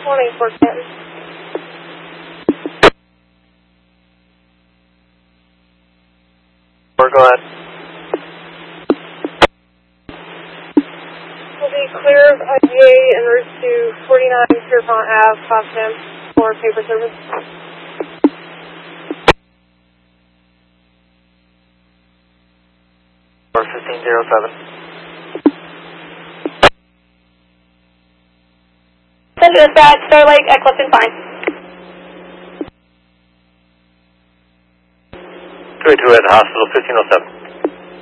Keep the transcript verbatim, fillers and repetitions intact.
one eight four Canton. Or go ahead. We'll be clear of I G A en route to forty-nine Pierpont Avenue, Potsdam, for paper service. Or fifteen zero seven. Send dispatch, Star Lake at Clifton Pine. two eight two at Hospital fifteen oh seven.